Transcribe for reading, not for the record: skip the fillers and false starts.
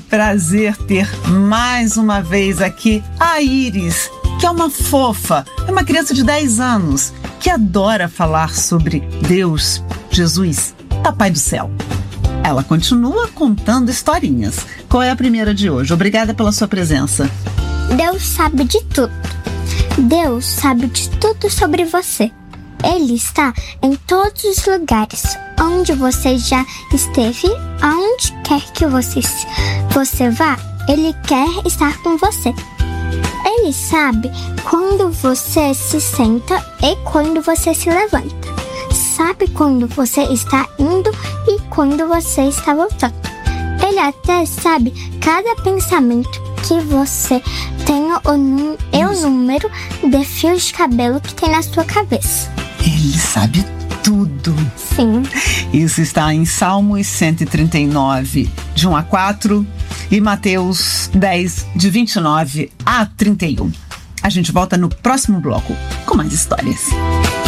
prazer ter mais uma vez aqui a Iris, que é uma fofa, é uma criança de 10 anos que adora falar sobre Deus, Jesus, Papai do Céu. Ela continua contando historinhas. Qual é a primeira de hoje? Obrigada pela sua presença. Deus sabe de tudo. Deus sabe de tudo sobre você. Ele está em todos os lugares onde você já esteve, aonde quer que você vá, Ele quer estar com você. Ele sabe quando você se senta e quando você se levanta. Sabe quando você está indo e quando você está voltando. Ele até sabe cada pensamento que você tem e o número de fios de cabelo que tem na sua cabeça. Ele sabe tudo. Sim. Isso está em Salmos 139, de 1 a 4, e Mateus 10, de 29 a 31. A gente volta no próximo bloco com mais histórias.